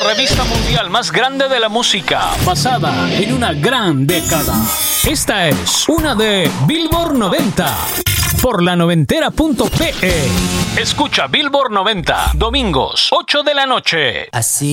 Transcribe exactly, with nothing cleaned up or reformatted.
revista mundial más grande de la música, basada en una gran década. Esta es una de Billboard noventa por la noventera punto pe. Escucha Billboard noventa, domingos, ocho de la noche. Así